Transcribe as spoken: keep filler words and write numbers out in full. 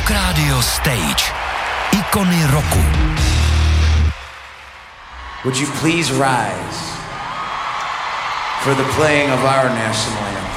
Rock Radio Stage. Ikony roku. Would you please rise for the playing of our national anthem?